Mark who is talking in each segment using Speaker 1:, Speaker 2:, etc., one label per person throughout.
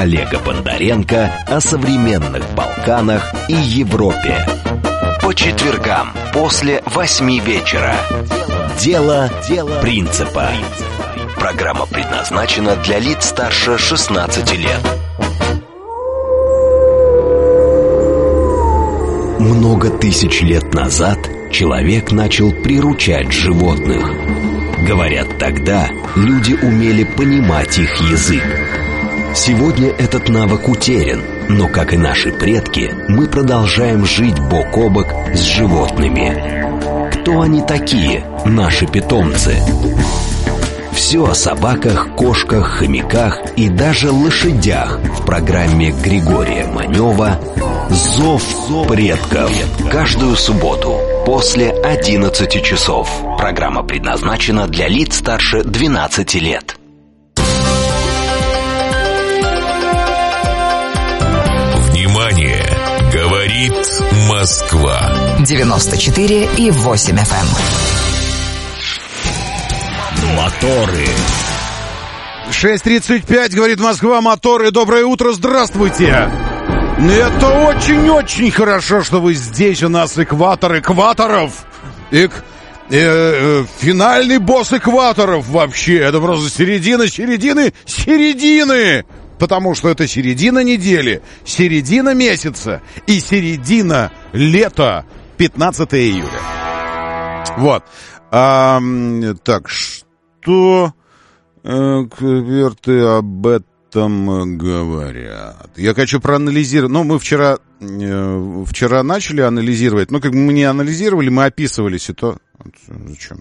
Speaker 1: Олега Бондаренко о современных Балканах и Европе. По четвергам после 8 вечера. Дело принципа. Программа предназначена для лиц старше 16 лет. Много тысяч лет назад человек начал приручать животных. Говорят, тогда люди умели понимать их язык. Сегодня этот навык утерян, но, как и наши предки, мы продолжаем жить бок о бок с животными. Кто они такие, наши питомцы? Все о собаках, кошках, хомяках и даже лошадях в программе Григория Манева «Зов предков». Каждую субботу после 11 часов. Программа предназначена для лиц старше 12 лет.
Speaker 2: Внимание! Говорит Москва.
Speaker 3: 94,8 FM.
Speaker 4: Моторы. 6:35, говорит Москва, моторы. Доброе утро, здравствуйте. Это очень-очень хорошо, что вы здесь. У нас экватор экваторов. Финальный босс экваторов вообще. Это просто середины. Потому что это середина недели, середина месяца и середина лета, 15 июля. Вот. Так, что эксперты об этом говорят? Я хочу проанализировать. Ну, мы вчера начали анализировать. Ну, как бы мы не анализировали, мы описывали ситуацию. Зачем?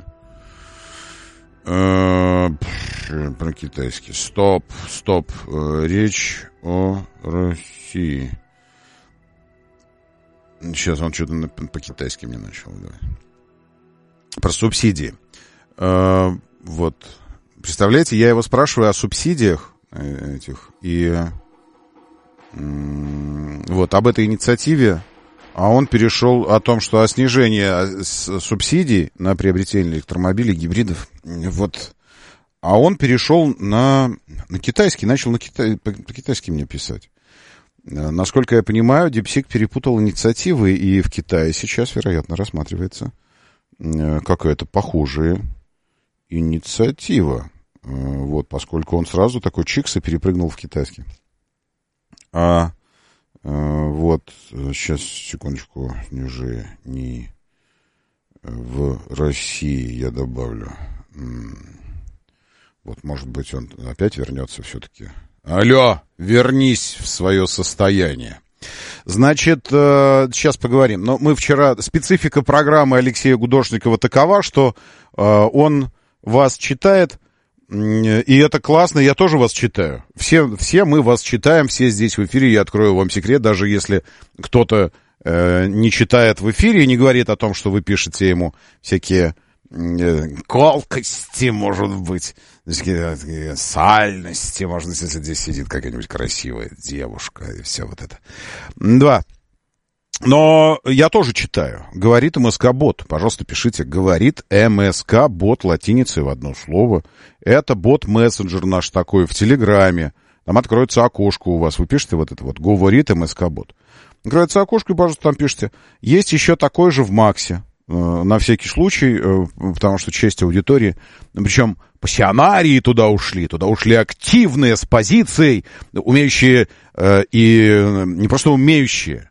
Speaker 4: Про китайский. Стоп. Речь о России. Сейчас он что-то по-китайски мне начал говорить. Про субсидии. Вот. Представляете, я его спрашиваю о субсидиях этих. И вот об этой инициативе. А он перешел о том, что о снижении субсидий на приобретение электромобилей, гибридов. Вот. А он перешел на китайский, начал по-китайски мне писать. Насколько я понимаю, DeepSeek перепутал инициативы, и в Китае сейчас, вероятно, рассматривается какая-то похожая инициатива. Вот, поскольку он сразу такой чикс и перепрыгнул в китайский. Вот, сейчас, секундочку, ниже, не в России я добавлю. Вот, может быть, он опять вернется все-таки. Алло, вернись в свое состояние. Значит, сейчас поговорим. Но мы вчера... Специфика программы Алексея Гудошникова такова, что он вас читает... И это классно, я тоже вас читаю. Все мы вас читаем, все здесь в эфире. Я открою вам секрет, даже если кто-то не читает в эфире и не говорит о том, что вы пишете ему всякие колкости, может быть, такие сальности, может быть, если здесь сидит какая-нибудь красивая девушка и все вот это. Да. Но я тоже читаю. Говорит МСК-бот. Пожалуйста, пишите. Говорит МСК-бот латиницей в одно слово. Это бот-мессенджер наш такой в Телеграме. Там откроется окошко у вас. Вы пишете вот это вот. Говорит МСК-бот. Откроется окошко, и, пожалуйста, там пишите. Есть еще такой же в Максе. На всякий случай, потому что часть аудитории, причем пассионарии туда ушли активные, с позицией, умеющие и не просто умеющие,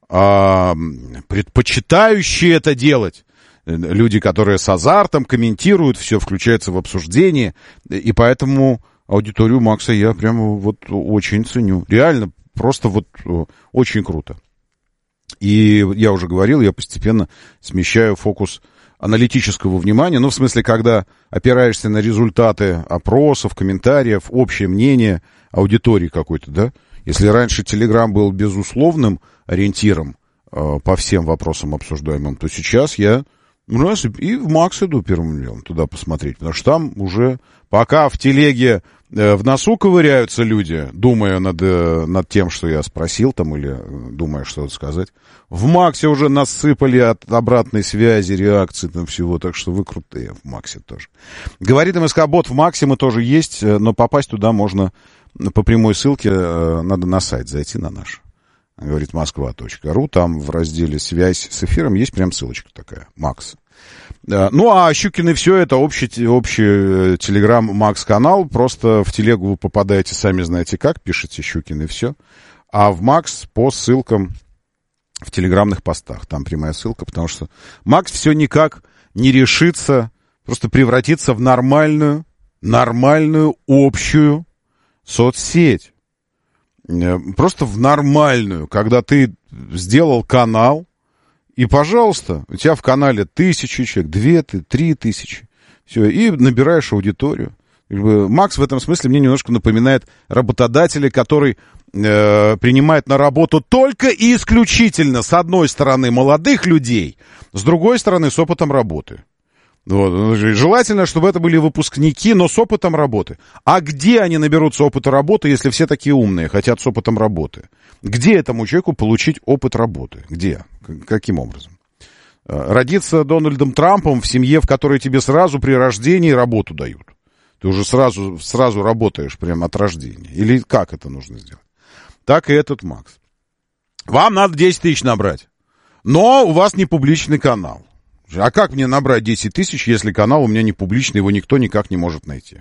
Speaker 4: предпочитающие это делать. Люди, которые с азартом комментируют, все включается в обсуждение. И поэтому аудиторию Макса я прямо вот очень ценю. Реально, просто вот очень круто. И я уже говорил, я постепенно смещаю фокус аналитического внимания. Ну, в смысле, когда опираешься на результаты опросов, комментариев, общее мнение аудитории какой-то, да? Если раньше Телеграм был безусловным ориентиром по всем вопросам обсуждаемым, то сейчас я и в Макс иду первым делом туда посмотреть, потому что там уже пока в телеге в носу ковыряются люди, думая над тем, что я спросил там или думая что-то сказать, в Максе уже насыпали от обратной связи, реакции там всего, так что вы крутые в Максе тоже. Говорит МСК-бот, в Максе мы тоже есть, но попасть туда можно по прямой ссылке надо на сайт зайти на наш. Говорит Москва.ру. Там в разделе «Связь с эфиром» есть прям ссылочка такая. Макс. Ну, а Щукин и все это общий телеграм Макс-канал. Просто в телегу вы попадаете, сами знаете как, пишите Щукин и все. А в Макс по ссылкам в телеграмных постах. Там прямая ссылка, потому что Макс все никак не решится просто превратиться в нормальную общую соцсеть. Просто в нормальную, когда ты сделал канал, и, пожалуйста, у тебя в канале 1000 человек, 2000, 3000, все, и набираешь аудиторию. Макс в этом смысле мне немножко напоминает работодателя, который принимает на работу только и исключительно, с одной стороны, молодых людей, с другой стороны, с опытом работы. Вот. Желательно, чтобы это были выпускники, но с опытом работы. А где они наберутся опыта работы, если все такие умные, хотят с опытом работы? Где этому человеку получить опыт работы? Где? Каким образом? Родиться Дональдом Трампом в семье, в которой тебе сразу при рождении работу дают. Ты уже сразу работаешь прямо от рождения. Или как это нужно сделать? Так и этот Макс. Вам надо 10 тысяч набрать. Но у вас не публичный канал. А как мне набрать 10 тысяч, если канал у меня не публичный, его никто никак не может найти?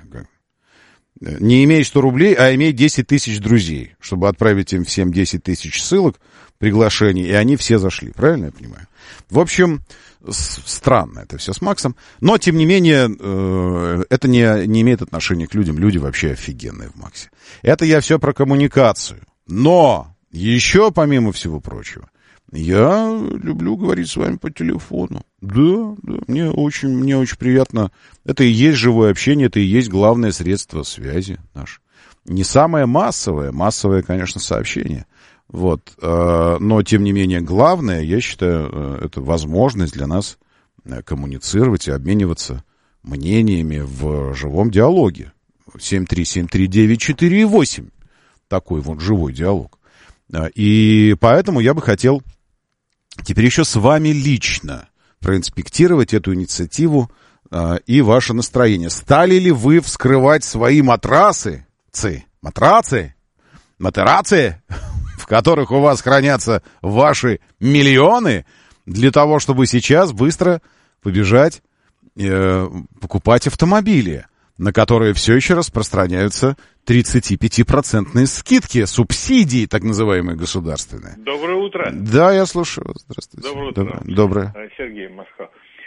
Speaker 4: Не имей 100 рублей, а имей 10 тысяч друзей, чтобы отправить им всем 10 тысяч ссылок, приглашений, и они все зашли. Правильно я понимаю? В общем, странно это все с Максом. Но, тем не менее, это не имеет отношения к людям. Люди вообще офигенные в Максе. Это я все про коммуникацию. Но еще, помимо всего прочего, я люблю говорить с вами по телефону. Да, мне очень приятно. Это и есть живое общение, это и есть главное средство связи наше. Не самое массовое, конечно, сообщение. Вот. Но, тем не менее, главное, я считаю, это возможность для нас коммуницировать и обмениваться мнениями в живом диалоге. 7373948. Такой вот живой диалог. И поэтому я бы хотел теперь еще с вами лично проинспектировать эту инициативу и ваше настроение. Стали ли вы вскрывать свои матрасы, в которых у вас хранятся ваши миллионы, для того, чтобы сейчас быстро побежать покупать автомобили, на которые все еще распространяются 35% скидки, субсидии, так называемые, государственные.
Speaker 3: Доброе утро.
Speaker 4: Да, я слушаю вас. Здравствуйте.
Speaker 3: Доброе утро.
Speaker 4: Доброе.
Speaker 3: Сергей, Москва.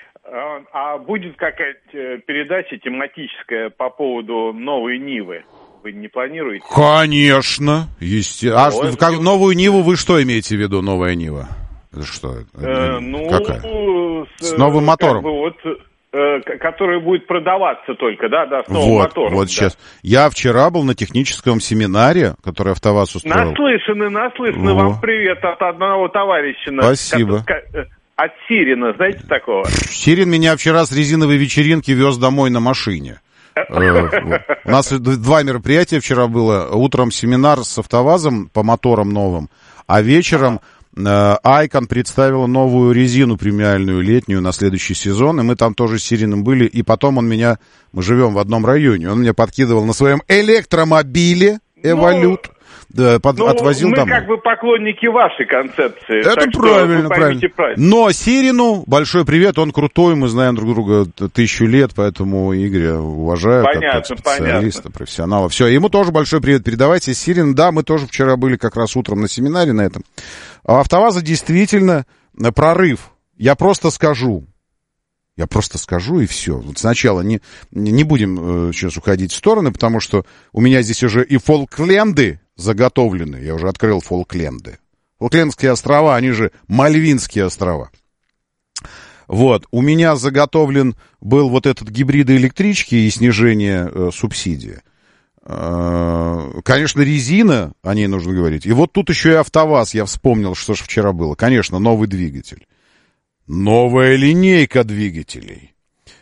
Speaker 3: А будет какая-то передача тематическая по поводу новой Нивы? Вы не планируете?
Speaker 4: Конечно. Новую Ниву вы что имеете в виду, новая Нива? Что? Какая? С новым мотором.
Speaker 3: Которая будет продаваться только, да, с новым мотором. Вот
Speaker 4: сейчас. Я вчера был на техническом семинаре, который АвтоВАЗ устроил.
Speaker 3: Наслышаны. Вам привет от одного товарища.
Speaker 4: Спасибо.
Speaker 3: От Сирина, знаете такого?
Speaker 4: Сирин меня вчера с резиновой вечеринки вез домой на машине. У нас 2 мероприятия вчера было. Утром семинар с АвтоВАЗом по моторам новым, а вечером Айкон представила новую резину премиальную летнюю на следующий сезон, и мы там тоже с Сириным были, и потом мы живем в одном районе, он мне подкидывал на своем электромобиле Эволют, отвозил домой.
Speaker 3: Мы как бы поклонники вашей концепции.
Speaker 4: Это правильно. Но Сирину большой привет, он крутой, мы знаем друг друга 1000 лет, поэтому Игоря уважаю как специалиста, профессионала. Все, ему тоже большой привет передавайте. Сирин, да, мы тоже вчера были как раз утром на семинаре на этом. А АвтоВАЗа действительно прорыв. Я просто скажу и все. Вот сначала не будем сейчас уходить в стороны, потому что у меня здесь уже и Фолкленды заготовлены. Я уже открыл Фолкленды. Фолклендские острова, они же Мальвинские острова. Вот. У меня заготовлен был вот этот гибрид электрички и снижение субсидии. Конечно, резина, о ней нужно говорить. И вот тут еще и АвтоВАЗ, я вспомнил, что же вчера было. Конечно, новый двигатель. Новая линейка двигателей.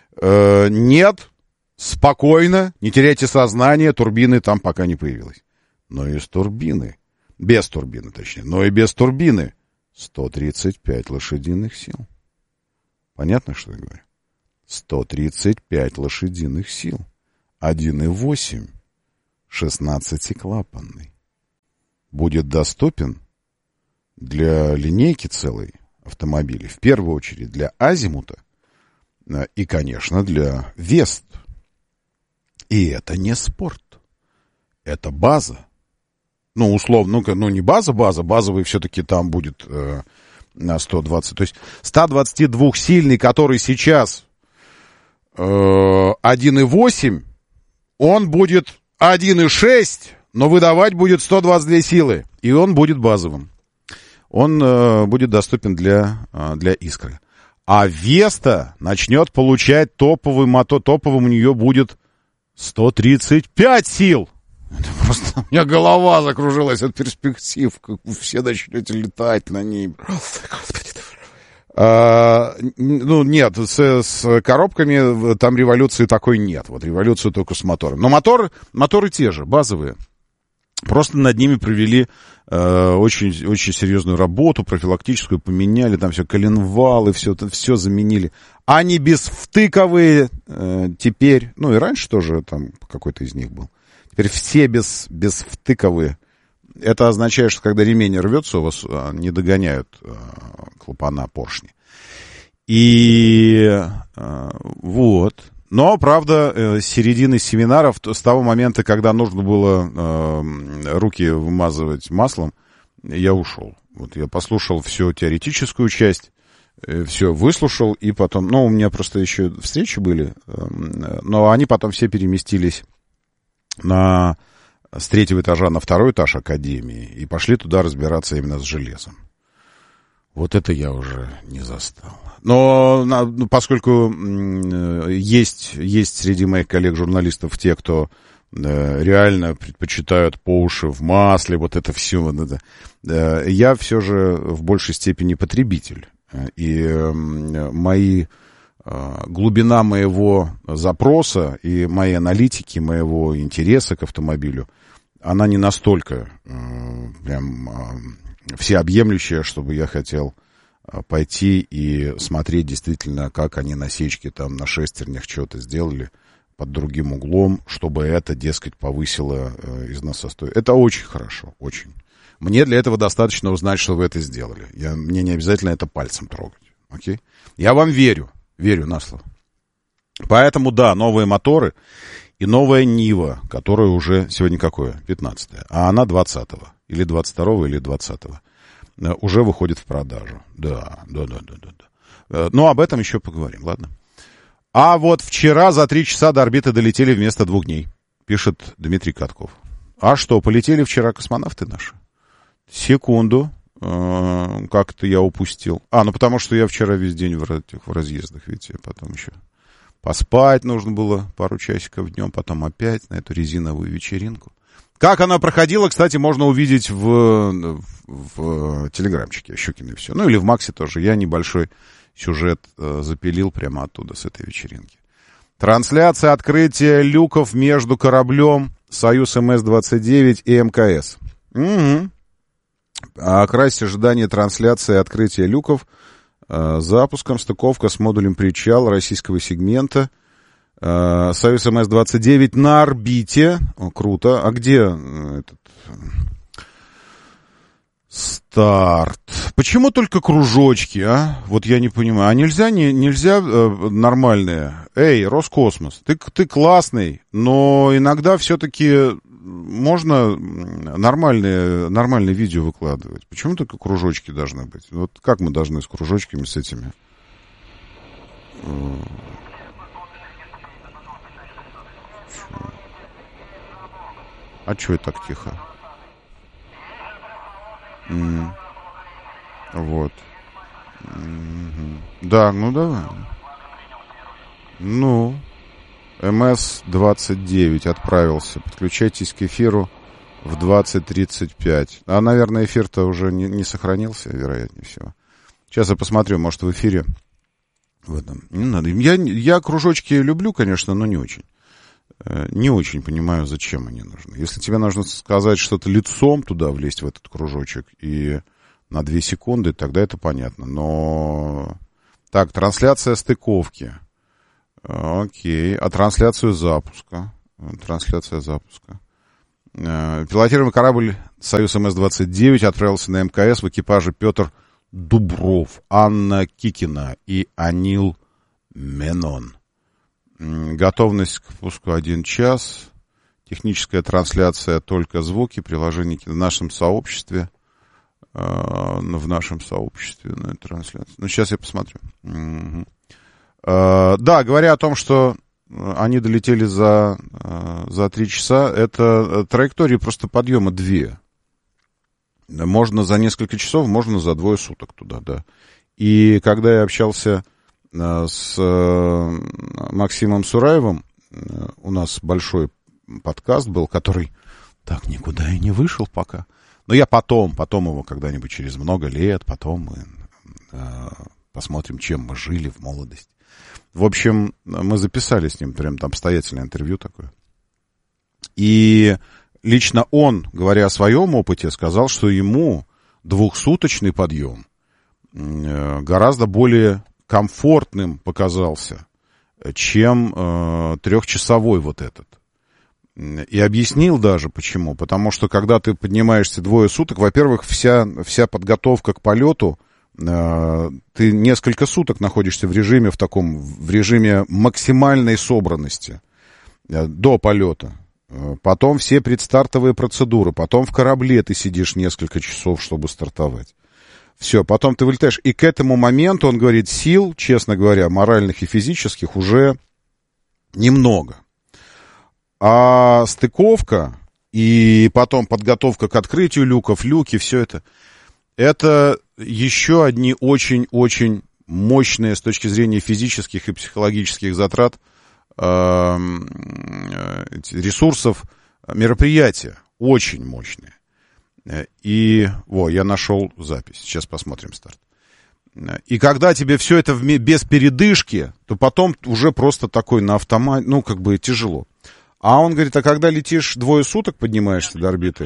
Speaker 4: Нет, спокойно, не теряйте сознание, турбины там пока не появилось. Но и без турбины, точнее, но и без турбины 135 лошадиных сил. Понятно, что я говорю? 135 лошадиных сил. 1,8. 16-клапанный. Будет доступен для линейки целой автомобилей, в первую очередь для азимута и, конечно, для Вест. И это не спорт, это база. Ну, условно, не базовый все-таки там будет на 120. То есть 122-сильный, который сейчас 1,8, он будет 1,6, но выдавать будет 122 силы. И он будет базовым. Он будет доступен для Искры. А Веста начнет получать топовый мотор. Топовым у нее будет 135 сил. Это просто у меня голова закружилась от перспектив. Как вы все начнете летать на ней. Нет, с коробками там революции такой нет. Вот революцию только с мотором. Но моторы те же, базовые. Просто над ними провели очень, очень серьезную работу, профилактическую, поменяли там все, коленвалы, все заменили. Они безвтыковые теперь, и раньше тоже там какой-то из них был. Теперь все безвтыковые. Это означает, что когда ремень рвется, у вас не догоняют клапана поршни. И вот. Но, правда, с середины семинаров, с того момента, когда нужно было руки вымазывать маслом, я ушел. Вот я послушал всю теоретическую часть, все выслушал, и потом... у меня просто еще встречи были, но они потом все переместились с 3-го этажа на 2-й этаж академии и пошли туда разбираться именно с железом. Вот это я уже не застал. Но поскольку есть среди моих коллег-журналистов те, кто реально предпочитают по уши в масле, вот это все, я все же в большей степени потребитель. И глубина моего запроса и моей аналитики, моего интереса к автомобилю, она не настолько всеобъемлющая, чтобы я хотел пойти и смотреть действительно, как они насечки там на шестернях что-то сделали под другим углом, чтобы это, дескать, повысило износостоимость. Это очень хорошо, очень. Мне для этого достаточно узнать, что вы это сделали. Мне не обязательно это пальцем трогать. Окей? Я вам верю на слово. Поэтому, да, новые моторы и новая Нива, которая уже сегодня какое? 15-е. А она 20-го. Или 22-го, или 20-го. Уже выходит в продажу. Да. Но об этом еще поговорим, ладно? А вот вчера за 3 часа до орбиты долетели вместо 2 дней, пишет Дмитрий Катков. А что, полетели вчера космонавты наши? Секунду. Как-то я упустил. Потому что я вчера весь день в разъездах, видите, потом еще поспать нужно было пару часиков днем, потом опять на эту резиновую вечеринку. Как она проходила, кстати, можно увидеть в телеграмчике Щукиной все. Или в Максе тоже. Я небольшой сюжет запилил прямо оттуда, с этой вечеринки. Трансляция открытия люков между кораблем «Союз МС-29» и МКС. Угу. Окрасить ожидание трансляции открытия люков запуском, стыковка с модулем причал российского сегмента. Союз МС-29 на орбите. Круто. А где этот старт? Почему только кружочки, а? Вот я не понимаю. А нельзя нормальные? Эй, Роскосмос, ты классный, но иногда все-таки можно нормальные видео выкладывать. Почему только кружочки должны быть? Вот как мы должны с кружочками, с этими? А чё это так тихо? Вот. Да, давай. МС-29 отправился. Подключайтесь к эфиру в 20:35. А, наверное, эфир-то уже не сохранился, вероятнее всего. Сейчас я посмотрю, может, в эфире в этом. Не надо. Я кружочки люблю, конечно, но не очень. Не очень понимаю, зачем они нужны. Если тебе нужно сказать что-то лицом туда влезть, в этот кружочек, и на 2 секунды, тогда это понятно. Но... Так, трансляция стыковки. Окей. А трансляцию запуска? Трансляция запуска. Пилотируемый корабль «Союз МС-29» отправился на МКС в экипаже Петр Дубров, Анна Кикина и Анил Менон. Готовность к пуску 1 час. Техническая трансляция только звуки. Приложение в нашем сообществе. В нашем сообществе на трансляции. Ну, сейчас я посмотрю. Да, говоря о том, что они долетели за 3 часа, это траектории просто подъема 2. Можно за несколько часов, можно за 2 суток туда, да. И когда я общался с Максимом Сураевым, у нас большой подкаст был, который так никуда и не вышел пока. Но я потом его когда-нибудь через много лет, потом мы посмотрим, чем мы жили в молодости. В общем, мы записали с ним прям там обстоятельное интервью такое. И лично он, говоря о своем опыте, сказал, что ему 2-суточный подъем гораздо более комфортным показался, чем 3-часовой вот этот. И объяснил даже почему. Потому что когда ты поднимаешься 2 суток, во-первых, вся подготовка к полету, ты несколько суток находишься в режиме максимальной собранности до полета. Потом все предстартовые процедуры. Потом в корабле ты сидишь несколько часов, чтобы стартовать. Все, потом ты вылетаешь. И к этому моменту, он говорит, сил, честно говоря, моральных и физических уже немного. А стыковка и потом подготовка к открытию люков, люки, все это еще одни очень-очень мощные с точки зрения физических и психологических затрат ресурсов мероприятия. Очень мощные. И, я нашел запись. Сейчас посмотрим старт. И когда тебе все это без передышки, то потом уже просто такой на автомате, тяжело. А он говорит, а когда летишь 2 суток, поднимаешься до орбиты,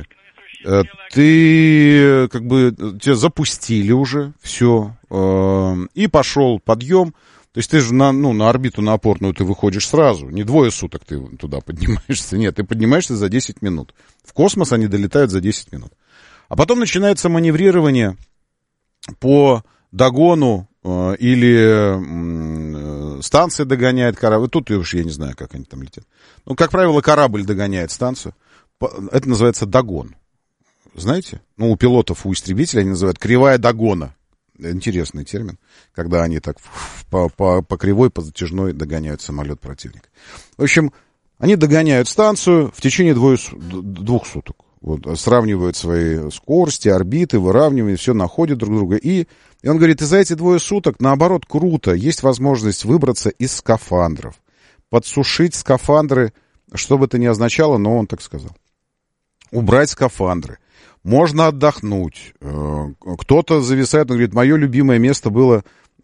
Speaker 4: ты тебя запустили уже, все, и пошел подъем. То есть ты же на орбиту, на опорную ты выходишь сразу. Не 2 суток ты туда поднимаешься. Нет, ты поднимаешься за 10 минут. В космос они долетают за 10 минут. А потом начинается маневрирование по догону или станция догоняет корабль. Тут уж я не знаю, как они там летят. Как правило, корабль догоняет станцию. Это называется догон. Знаете? У пилотов, у истребителей они называют кривая догона. Интересный термин. Когда они так по кривой, по затяжной догоняют самолет противника. В общем, они догоняют станцию в течение 2 суток. Сравнивают свои скорости, орбиты, выравнивают, все, находят друг друга. И он говорит, и за эти 2 суток, наоборот, круто, есть возможность выбраться из скафандров, подсушить скафандры, что бы это ни означало, но он так сказал. Убрать скафандры. Можно отдохнуть. Кто-то зависает, он говорит, мое любимое место было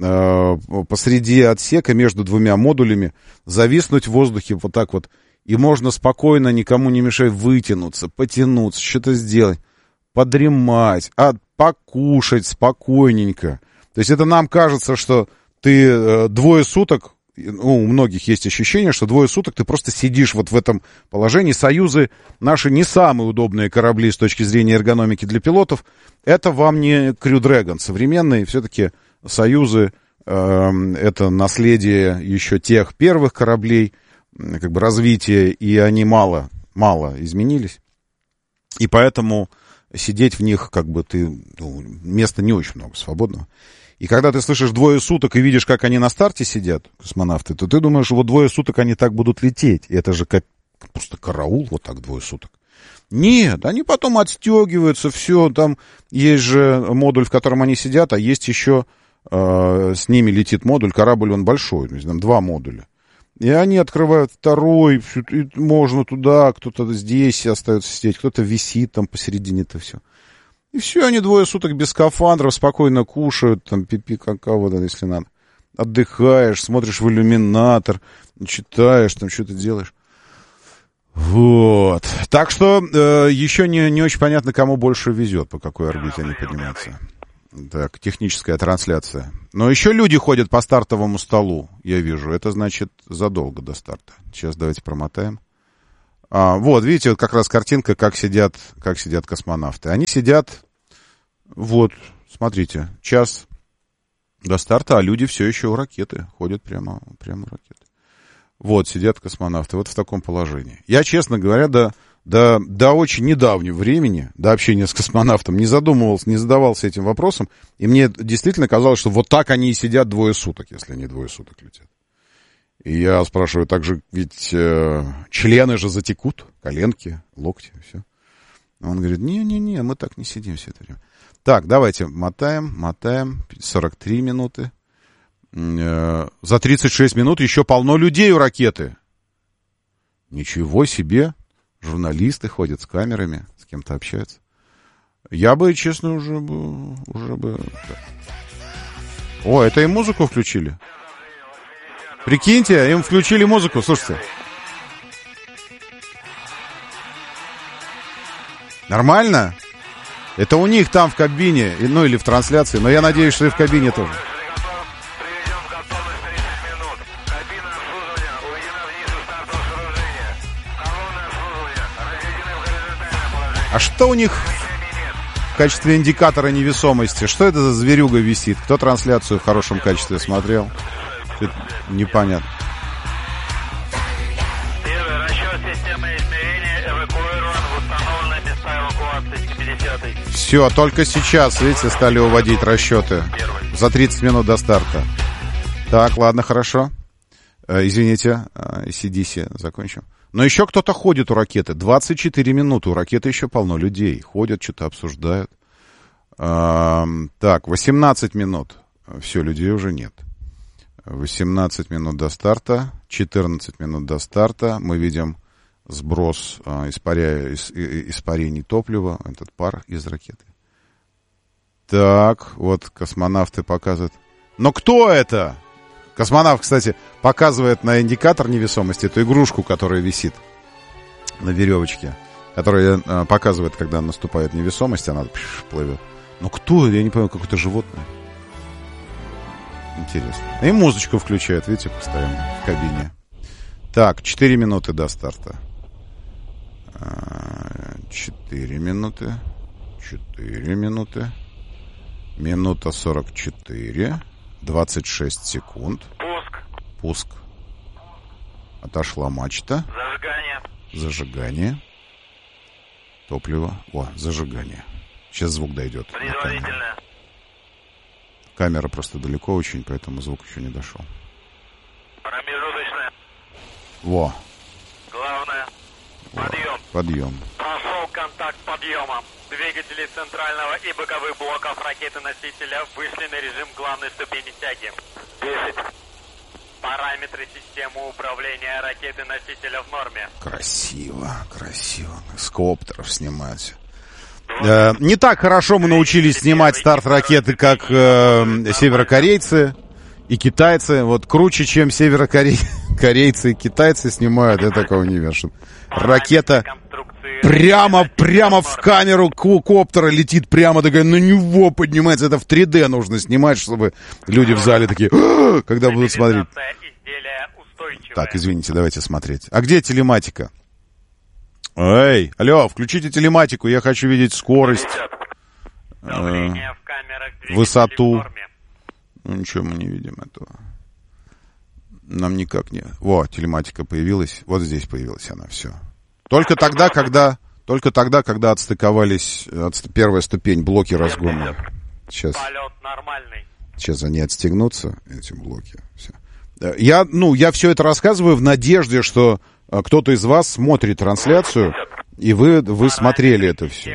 Speaker 4: посреди отсека между 2 модулями, зависнуть в воздухе вот так вот. И можно спокойно, никому не мешая, вытянуться, потянуться, что-то сделать, подремать, покушать спокойненько. То есть это нам кажется, что ты 2 суток, у многих есть ощущение, что 2 суток ты просто сидишь вот в этом положении. Союзы наши не самые удобные корабли с точки зрения эргономики для пилотов. Это вам не Crew Dragon современные, все-таки Союзы это наследие еще тех первых кораблей, развитие, и они мало изменились. И поэтому сидеть в них, места не очень много свободного. И когда ты слышишь 2 суток и видишь, как они на старте сидят, космонавты, то ты думаешь, 2 суток они так будут лететь. И это же просто караул, вот так 2 суток. Нет, они потом отстегиваются, все, там есть же модуль, в котором они сидят, а есть еще с ними летит модуль, корабль он большой, там 2 модуля. И они открывают 2, и можно туда, кто-то здесь остается сидеть, кто-то висит там посередине-то все. И все, они 2 суток без скафандров спокойно кушают, там пипи, какао, если надо. Отдыхаешь, смотришь в иллюминатор, читаешь, там что-то делаешь. Вот. Так что еще не очень понятно, кому больше везет, по какой орбите они поднимаются. Так, техническая трансляция. Но еще люди ходят по стартовому столу, я вижу. Это значит задолго до старта. Сейчас давайте промотаем. Вот, видите, вот как раз картинка, как сидят космонавты. Они сидят, вот, смотрите, час до старта, а люди все еще у ракеты, ходят прямо у ракеты. Вот, сидят космонавты, вот в таком положении. Я, честно говоря, до очень недавнего времени, до общения с космонавтом, не задавался этим вопросом, и мне действительно казалось, что вот так они и сидят 2 суток, если они 2 суток летят. И я спрашиваю, так же ведь члены же затекут, коленки, локти, все. Он говорит, не, мы так не сидим все это время. Так, давайте мотаем, 43 минуты. За 36 минут еще полно людей у ракеты. Ничего себе, журналисты ходят с камерами, с кем-то общаются. Я бы, честно, уже бы... О, это и музыку включили. Прикиньте, им включили музыку, слушайте. Нормально? Это у них там в кабине, ну или в трансляции, но я надеюсь, что и в кабине тоже. А что у них в качестве индикатора невесомости? Что это за зверюга висит? Кто трансляцию в хорошем качестве смотрел? Это непонятно.
Speaker 5: Первый расчет системы измерения эвакуирован в установленные места эвакуации 70-й.
Speaker 4: Все, только сейчас, видите, стали уводить расчеты. За 30 минут до старта. Так, ладно, хорошо. Извините, ACDC закончим. Но еще кто-то ходит у ракеты. 24 минуты. У ракеты еще полно людей. Ходят, что-то обсуждают. Так, 18 минут. Все, людей уже нет. 18 минут до старта. 14 минут до старта. Мы видим сброс испарений топлива. Этот пар из ракеты. Так, вот космонавты показывают. Но кто это? Космонавт, кстати, показывает на индикатор невесомости эту игрушку, которая висит на веревочке, которая показывает, когда наступает невесомость, она плывет. Но кто? Я не понимаю, какое-то животное. Интересно. И музычку включает, видите, постоянно в кабине. Так, 4 минуты до старта. 4 минуты. 4 минуты. Минута 44. 26 секунд. Пуск. Отошла мачта. Зажигание. Топливо. О, зажигание. Сейчас звук дойдет. Камера просто далеко очень, поэтому звук еще не дошел.
Speaker 5: Промежуточная.
Speaker 4: Во.
Speaker 5: Главное.
Speaker 4: Подъем.
Speaker 5: Прошел контакт подъема. Двигатели центрального и боковых блоков ракеты-носителя вышли на режим главной ступени тяги. 10. Параметры системы управления ракеты-носителя в норме.
Speaker 4: Красиво. С коптеров снимать. Не так хорошо мы научились снимать старт ракеты, как северокорейцы и китайцы. Вот круче, чем северокорейцы и китайцы снимают, я такого не вижу. Ракета прямо в камеру коптера летит, прямо такая на него поднимается. Это в 3D нужно снимать, чтобы люди в зале такие, когда будут смотреть. Так, извините, давайте смотреть. А где телематика? Эй, алло, включите телематику, я хочу видеть скорость, высоту. Ну, ничего мы не видим этого. Нам никак не... Во, телематика появилась. Вот здесь появилась она, все. Только тогда, когда отстыковались первая ступень, блоки разгона. Сейчас они отстегнутся, эти блоки. Все. Я все это рассказываю в надежде, что кто-то из вас смотрит трансляцию, и вы смотрели это все.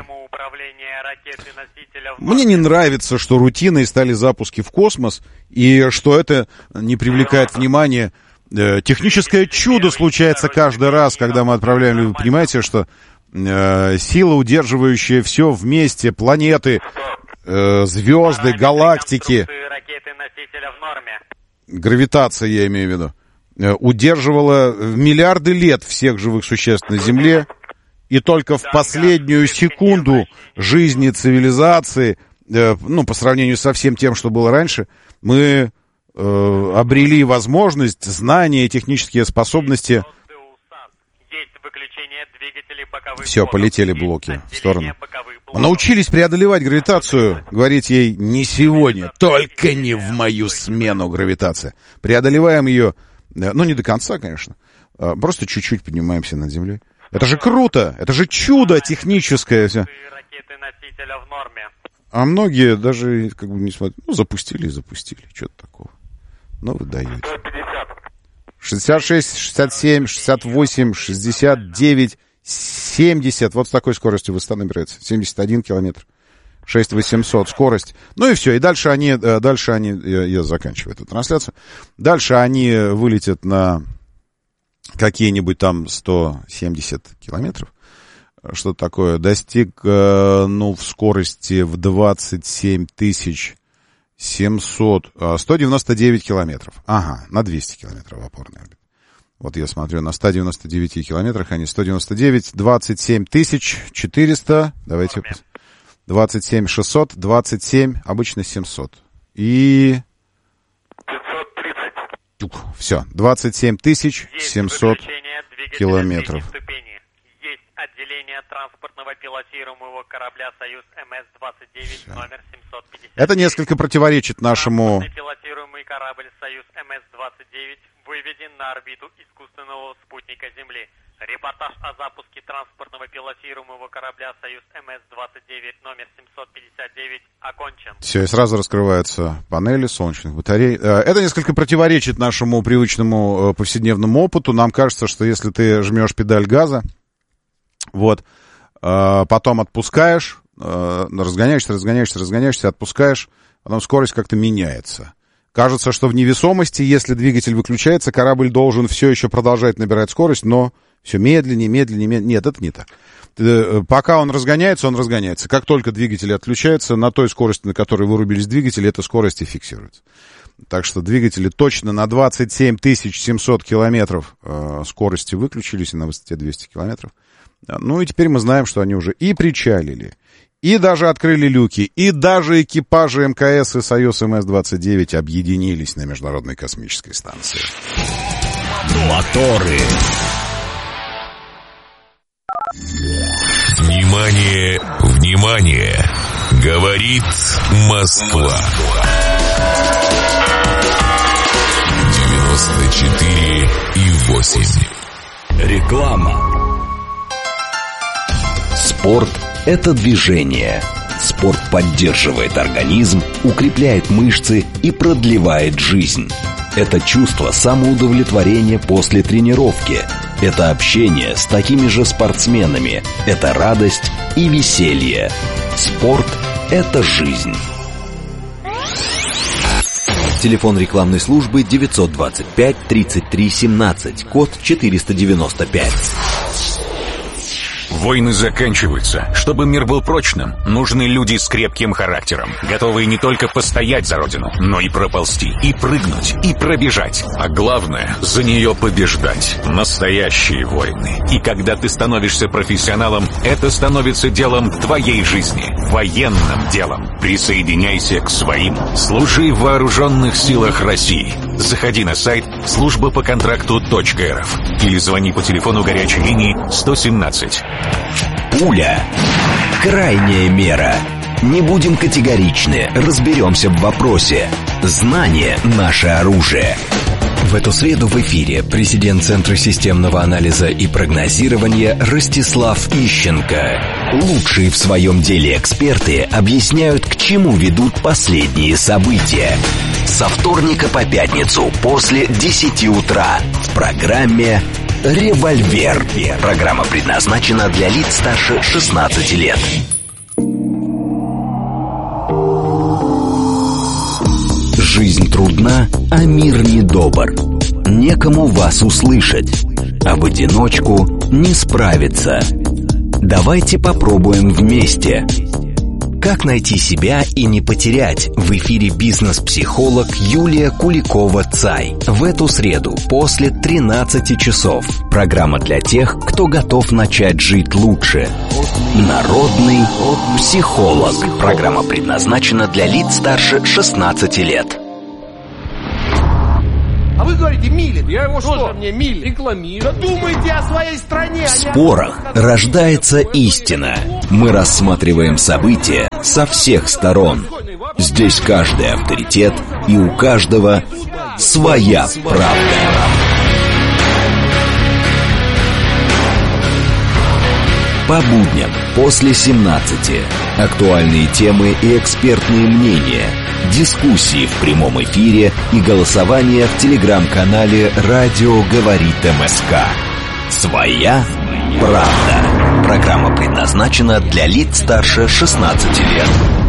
Speaker 4: Мне не нравится, что рутиной стали запуски в космос, и что это не привлекает внимания. Техническое чудо случается каждый раз, когда мы отправляем. Вы понимаете, что сила, удерживающая все вместе, планеты, звезды, галактики, гравитация, я имею в виду, удерживала миллиарды лет всех живых существ на Земле, и только в последнюю секунду жизни цивилизации, по сравнению со всем тем, что было раньше, мы обрели возможность, знания, технические способности Все, полетели блоки в сторону. Научились преодолевать гравитацию, говорить ей не сегодня, только не в мою смену гравитация. Преодолеваем ее, ну не до конца, конечно, просто чуть-чуть поднимаемся над землей. Это же круто, это же чудо техническое все. А многие даже как бы не смотрят, ну запустили, что-то такого. Ну вы даете. 66, 67, 68, 69, 70. Вот с такой скоростью высота набирается. 71 километр. 6800 скорость. Ну и все. И дальше они я заканчиваю эту трансляцию. Дальше они вылетят на какие-нибудь там 170 километров. Что такое? Достиг, в скорости в 27 700, 199 километров. Ага, на 200 километров опорной орбиты. Вот я смотрю, на 199 километрах они 199, 27 400, давайте, 27 600, 27, обычно 700. И... 530. Все, 27 700 километров.
Speaker 5: Отделение транспортного пилотируемого корабля «Союз МС-29» номер 750.
Speaker 4: Это несколько противоречит нашему...
Speaker 5: Пилотируемый корабль «Союз МС-29» выведен на орбиту искусственного спутника Земли. Репортаж о запуске транспортного пилотируемого корабля «Союз МС-29» номер 759 окончен.
Speaker 4: Все, и сразу раскрываются панели солнечных батарей. Это несколько противоречит нашему привычному повседневному опыту. Нам кажется, что если ты жмешь педаль газа, вот, потом отпускаешь, разгоняешься, отпускаешь, потом скорость как-то меняется. Кажется, что в невесомости, если двигатель выключается, корабль должен все еще продолжать набирать скорость, но все медленнее. Нет, это не так. Пока он разгоняется. Как только двигатель отключается, на той скорости, на которой вырубились двигатели, эта скорость и фиксируется. Так что двигатели точно на 27 700 километров скорости выключились, и на высоте 200 километров. Ну и теперь мы знаем, что они уже и причалили, и даже открыли люки, и даже экипажи МКС и «Союз МС-29» объединились на Международной космической станции.
Speaker 1: Моторы.
Speaker 2: Внимание, внимание! Говорит Москва. 94,8.
Speaker 1: Реклама. Спорт – это движение. Спорт поддерживает организм, укрепляет мышцы и продлевает жизнь. Это чувство самоудовлетворения после тренировки. Это общение с такими же спортсменами. Это радость и веселье. Спорт – это жизнь. Телефон рекламной службы 925-33-17, код 495.
Speaker 6: Войны заканчиваются. Чтобы мир был прочным, нужны люди с крепким характером, готовые не только постоять за родину, но и проползти, и прыгнуть, и пробежать. А главное, за нее побеждать. Настоящие войны. И когда ты становишься профессионалом, это становится делом твоей жизни. Военным делом. Присоединяйся к своим. Служи в вооруженных силах России. Заходи на сайт службапоконтракту.рф или звони по телефону горячей линии 117.
Speaker 1: Пуля. Крайняя мера. Не будем категоричны, разберемся в вопросе. Знание – наше оружие. В эту среду в эфире президент Центра системного анализа и прогнозирования Ростислав Ищенко. Лучшие в своем деле эксперты объясняют, к чему ведут последние события. Со вторника по пятницу после 10 утра в программе «Револьвер». Программа предназначена для лиц старше 16 лет. Жизнь трудна, а мир недобр. Некому вас услышать, а в одиночку не справиться. Давайте попробуем вместе. Как найти себя и не потерять? В эфире бизнес-психолог Юлия Куликова-Цай. В эту среду после 13 часов. Программа для тех, кто готов начать жить лучше. Народный психолог. Программа предназначена для лиц старше 16 лет.
Speaker 7: вы говорите милит. Я его что? Мне милит. Рекламирую. Да думайте о своей стране.
Speaker 1: В спорах рождается истина. Мы рассматриваем события со всех сторон. Здесь каждый авторитет, и у каждого своя правда. По будням после 17. Актуальные темы и экспертные мнения. Дискуссии в прямом эфире и голосование в телеграм-канале «Радио говорит МСК». Своя правда. Программа предназначена для лиц старше 16 лет.